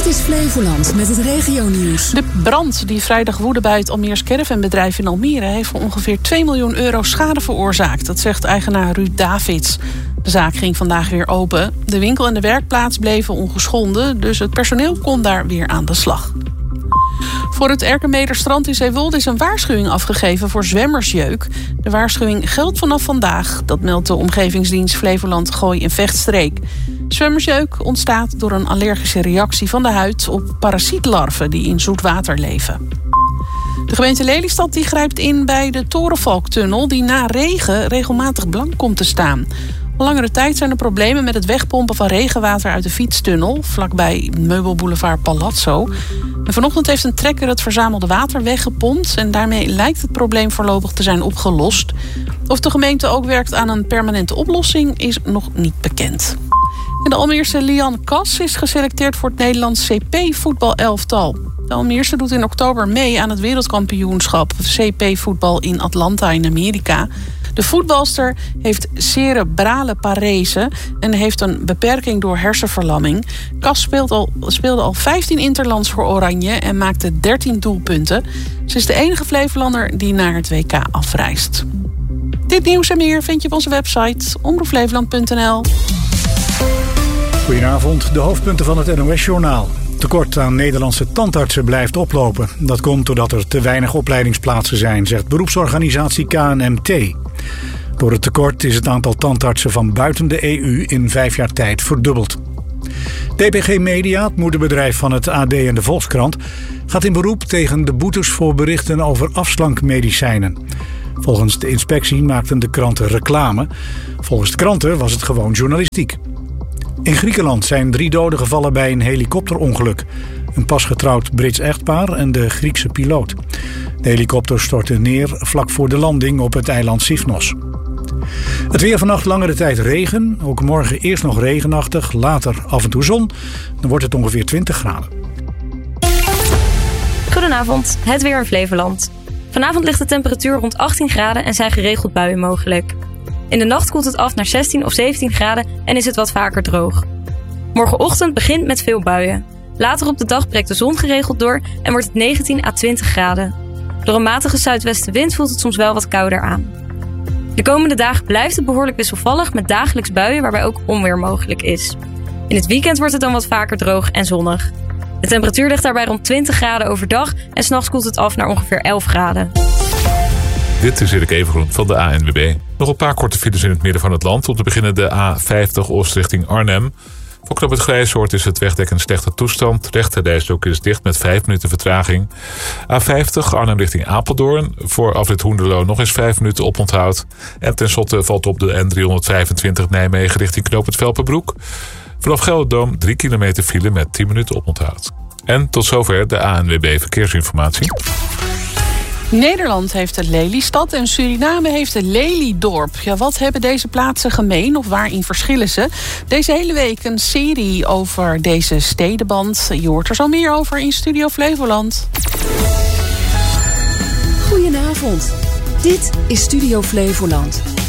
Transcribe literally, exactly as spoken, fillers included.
Dit is Flevoland met het regionieuws. De brand die vrijdag woedde bij het Almeers caravanbedrijf in Almere heeft voor ongeveer twee miljoen euro schade veroorzaakt. Dat zegt eigenaar Ruud Davids. De zaak ging vandaag weer open. De winkel en de werkplaats bleven ongeschonden, dus het personeel kon daar weer aan de slag. Voor het Erkenmederstrand in Zeewolde is een waarschuwing afgegeven voor zwemmersjeuk. De waarschuwing geldt vanaf vandaag. Dat meldt de omgevingsdienst Flevoland Gooi en Vechtstreek. Zwemmersjeuk ontstaat door een allergische reactie van de huid op parasietlarven die in zoet water leven. De gemeente Lelystad die grijpt in bij de Torenvalktunnel die na regen regelmatig blank komt te staan. Al langere tijd zijn er problemen met het wegpompen van regenwater uit de fietstunnel, vlakbij meubelboulevard Palazzo. En vanochtend heeft een trekker het verzamelde water weggepompt en daarmee lijkt het probleem voorlopig te zijn opgelost. Of de gemeente ook werkt aan een permanente oplossing is nog niet bekend. En de Almeerse Lian Kas is geselecteerd voor het Nederlands C P-voetbalelftal. De Almeerse doet in oktober mee aan het wereldkampioenschap C P-voetbal in Atlanta in Amerika. De voetbalster heeft cerebrale parese en heeft een beperking door hersenverlamming. Kas speelt al, speelde al vijftien interlands voor Oranje en maakte dertien doelpunten. Ze is de enige Flevolander die naar het W K afreist. Dit nieuws en meer vind je op onze website omroep flevoland punt n l. Goedenavond, de hoofdpunten van het N O S-journaal. Tekort aan Nederlandse tandartsen blijft oplopen. Dat komt doordat er te weinig opleidingsplaatsen zijn, zegt beroepsorganisatie K N M T. Door het tekort is het aantal tandartsen van buiten de E U in vijf jaar tijd verdubbeld. D P G Media, het moederbedrijf van het A D en de Volkskrant, gaat in beroep tegen de boetes voor berichten over afslankmedicijnen. Volgens de inspectie maakten de kranten reclame. Volgens de kranten was het gewoon journalistiek. In Griekenland zijn drie doden gevallen bij een helikopterongeluk. Een pasgetrouwd Brits echtpaar en de Griekse piloot. De helikopter stortte neer vlak voor de landing op het eiland Sifnos. Het weer vannacht langere tijd regen. Ook morgen eerst nog regenachtig, later af en toe zon. Dan wordt het ongeveer twintig graden. Goedenavond, het weer in Flevoland. Vanavond ligt de temperatuur rond achttien graden en zijn geregeld buien mogelijk. In de nacht koelt het af naar zestien of zeventien graden en is het wat vaker droog. Morgenochtend begint met veel buien. Later op de dag breekt de zon geregeld door en wordt het negentien à twintig graden. Door een matige zuidwestenwind voelt het soms wel wat kouder aan. De komende dagen blijft het behoorlijk wisselvallig met dagelijks buien waarbij ook onweer mogelijk is. In het weekend wordt het dan wat vaker droog en zonnig. De temperatuur ligt daarbij rond twintig graden overdag en 's nachts koelt het af naar ongeveer elf graden. Dit is Erik Evengroen van de A N W B. Nog een paar korte files in het midden van het land. Om te beginnen de A vijftig Oost richting Arnhem. Voor knoop het Grijshoort is het wegdek in slechte toestand. De rechterrijstrook is dicht met vijf minuten vertraging. A vijftig Arnhem richting Apeldoorn. Voor afrit Hoenderloo nog eens vijf minuten oponthoud. En tenslotte valt op de N driehonderdvijfentwintig Nijmegen richting knoop het Velpenbroek. Vanaf Gelderdoom drie kilometer file met tien minuten oponthoud. En tot zover de A N W B Verkeersinformatie. Nederland heeft de Lelystad en Suriname heeft de Lelydorp. Ja, wat hebben deze plaatsen gemeen of waarin verschillen ze? Deze hele week een serie over deze stedenband. Je hoort er zo meer over in Studio Flevoland. Goedenavond. Dit is Studio Flevoland.